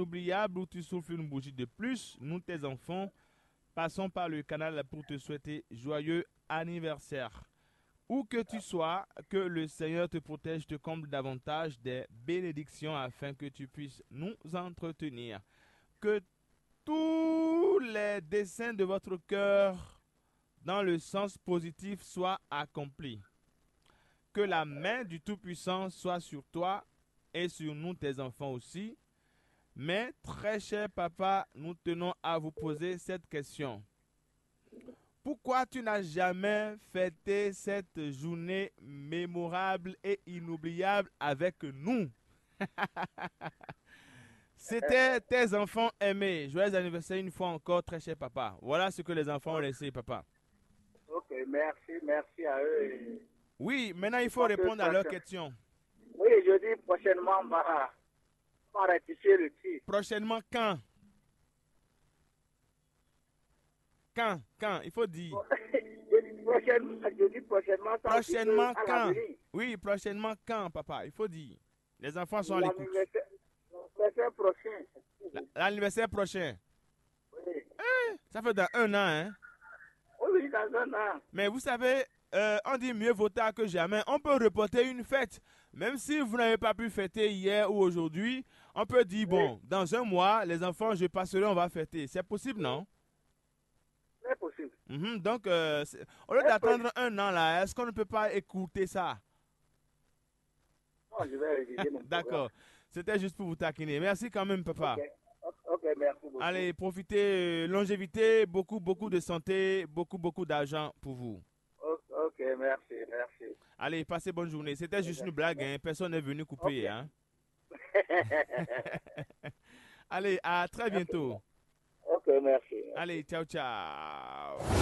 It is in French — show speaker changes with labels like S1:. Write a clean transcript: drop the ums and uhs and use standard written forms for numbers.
S1: inoubliable où tu souffles une bougie de plus, nous, tes enfants, passons par le canal pour te souhaiter joyeux anniversaire. Où que tu sois, que le Seigneur te protège, te comble davantage des bénédictions afin que tu puisses nous entretenir. Que tous les desseins de votre cœur dans le sens positif soient accomplis. Que la main du Tout-Puissant soit sur toi et sur nous, tes enfants aussi. Mais très cher papa, nous tenons à vous poser cette question. Pourquoi tu n'as jamais fêté cette journée mémorable et inoubliable avec nous? C'était tes enfants aimés. Joyeux anniversaire une fois encore, très cher papa. Voilà ce que les enfants ont laissé, papa.
S2: Ok, merci à eux.
S1: Oui, maintenant il
S2: Je
S1: faut
S2: pense que
S1: répondre à leurs questions.
S2: oui, je dis prochainement, on va rectifier le tir.
S1: Prochainement quand? Quand? Il faut dire.
S2: Je dis prochainement, ça veut dire
S1: Prochainement
S2: à
S1: quand?
S2: l'avenir.
S1: Oui, prochainement quand, papa? Il faut dire. Les enfants sont à l'écoute.
S2: L'anniversaire prochain.
S1: L'anniversaire prochain.
S2: Oui,
S1: Ça fait dans un an, hein?
S2: oui, dans un an.
S1: Mais vous savez, on dit mieux vaut tard que jamais. On peut reporter une fête. Même si vous n'avez pas pu fêter hier ou aujourd'hui, on peut dire,
S2: Oui,
S1: bon, dans un mois, les enfants, je passerai, on va fêter. C'est possible, non?
S2: c'est possible.
S1: Donc, au lieu
S2: C'est possible.
S1: d'attendre un an, là, est-ce qu'on ne peut pas écouter ça?
S2: Bon, je vais réviser mon programme.
S1: D'accord. C'était juste pour vous taquiner. Merci quand même,
S2: Ok,
S1: papa.
S2: ok, merci beaucoup.
S1: Allez, profitez, longévité, beaucoup de santé, beaucoup d'argent pour vous.
S2: Ok, merci.
S1: Allez, passez bonne journée. C'était juste une blague, hein. Personne n'est venu
S2: Ok.
S1: couper, hein. Allez, à très
S2: Ok,
S1: bientôt.
S2: ok, merci.
S1: Allez, ciao, ciao.